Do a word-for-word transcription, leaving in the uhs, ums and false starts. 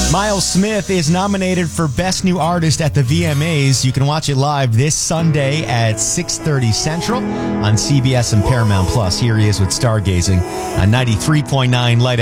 Miles Smith is nominated for Best New Artist at the V M As. You can watch it live this Sunday at six thirty Central on C B S and Paramount Plus. Here he is with Stargazing on ninety-three point nine Light